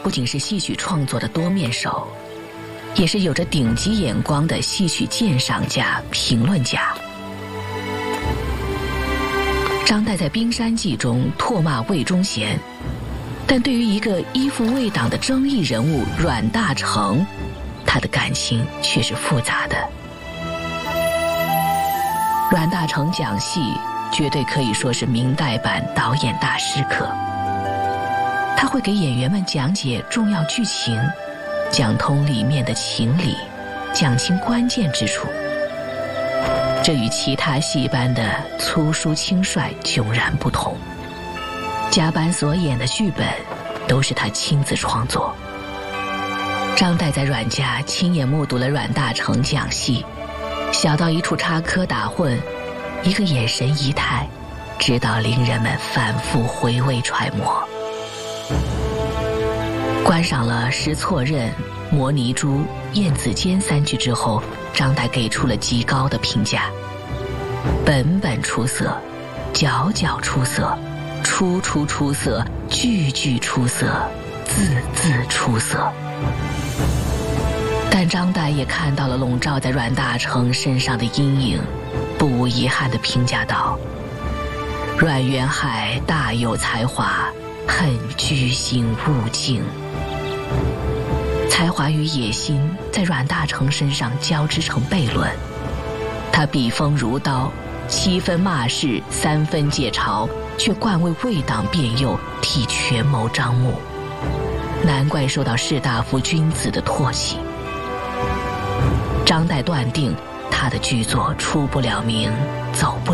不仅是戏曲创作的多面手，也是有着顶级眼光的戏曲鉴赏家、评论家。张岱在《冰山记》中唾骂魏忠贤，但对于一个依附魏党的争议人物阮大铖，他的感情却是复杂的。阮大铖讲戏绝对可以说是明代版导演大师课，他会给演员们讲解重要剧情，讲通里面的情理，讲清关键之处。这与其他戏班的粗疏轻率迥然不同。甲班所演的剧本都是他亲自创作。张岱在阮家亲眼目睹了阮大铖讲戏，小到一处插科打诨，一个眼神仪态，直到令人们反复回味揣摩。观赏了《识错刃》《摩尼珠》《燕子尖》3剧之后，张岱给出了极高的评价：本本出色，角角出色，出出出色，句句出色，字字出色。但张岱也看到了笼罩在阮大铖身上的阴影，不无遗憾地评价道：阮元海大有才华，恨居心勿静。才华与野心在阮大铖身上交织成悖论，他笔锋如刀，7分骂世，3分借朝，却惯为魏党辩右，替权谋张目，难怪受到士大夫君子的唾弃。张岱断定他的剧作出不了名，走不了